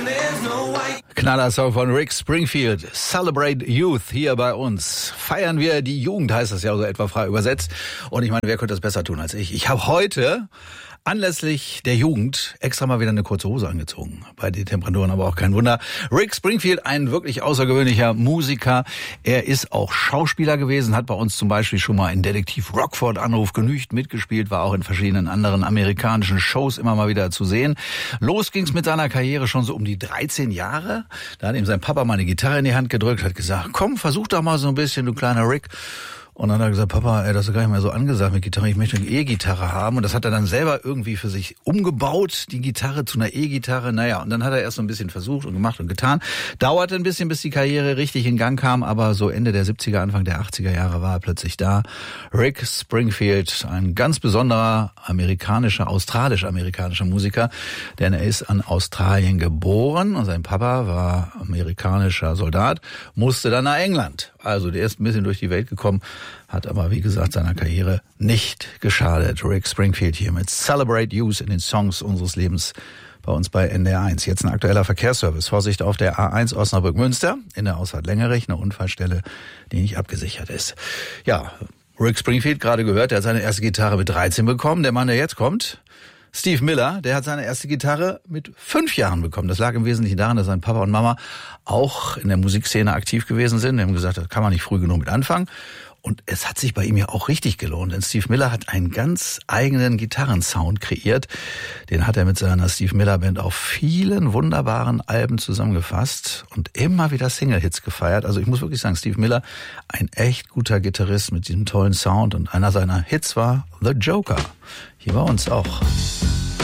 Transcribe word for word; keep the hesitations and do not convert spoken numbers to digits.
Knaller-Song von Rick Springfield, Celebrate Youth, hier bei uns. Feiern wir die Jugend, heißt das ja so etwa frei übersetzt. Und ich meine, wer könnte das besser tun als ich? Ich habe heute anlässlich der Jugend extra mal wieder eine kurze Hose angezogen. Bei den Temperaturen aber auch kein Wunder. Rick Springfield, ein wirklich außergewöhnlicher Musiker. Er ist auch Schauspieler gewesen, hat bei uns zum Beispiel schon mal in Detektiv Rockford Anruf genügt mitgespielt, war auch in verschiedenen anderen amerikanischen Shows immer mal wieder zu sehen. Los ging's mit seiner Karriere schon so um die dreizehn Jahre. Da hat ihm sein Papa mal eine Gitarre in die Hand gedrückt, hat gesagt, komm, versuch doch mal so ein bisschen, du kleiner Rick. Und dann hat er gesagt, Papa, ey, das ist gar nicht mehr so angesagt mit Gitarre, ich möchte eine E-Gitarre haben. Und das hat er dann selber irgendwie für sich umgebaut, die Gitarre zu einer E-Gitarre. Naja, und dann hat er erst so ein bisschen versucht und gemacht und getan. Dauerte ein bisschen, bis die Karriere richtig in Gang kam, aber so Ende der siebziger, Anfang der achtziger Jahre war er plötzlich da. Rick Springfield, ein ganz besonderer amerikanischer, australisch-amerikanischer Musiker, denn er ist an Australien geboren und sein Papa war amerikanischer Soldat, musste dann nach England. Also der ist ein bisschen durch die Welt gekommen, hat aber, wie gesagt, seiner Karriere nicht geschadet. Rick Springfield hier mit Celebrate Youth in den Songs unseres Lebens bei uns bei N D R eins. Jetzt ein aktueller Verkehrsservice. Vorsicht auf der A eins Osnabrück-Münster in der Ausfahrt Lengerich, eine Unfallstelle, die nicht abgesichert ist. Ja, Rick Springfield, gerade gehört, der hat seine erste Gitarre mit dreizehn bekommen. Der Mann, der jetzt kommt, Steve Miller, der hat seine erste Gitarre mit fünf Jahren bekommen. Das lag im Wesentlichen daran, dass sein Papa und Mama auch in der Musikszene aktiv gewesen sind. Die haben gesagt, das kann man nicht früh genug mit anfangen. Und es hat sich bei ihm ja auch richtig gelohnt, denn Steve Miller hat einen ganz eigenen Gitarrensound kreiert. Den hat er mit seiner Steve Miller Band auf vielen wunderbaren Alben zusammengefasst und immer wieder Single-Hits gefeiert. Also ich muss wirklich sagen, Steve Miller, ein echt guter Gitarrist mit diesem tollen Sound. Und einer seiner Hits war The Joker. Hier bei uns auch.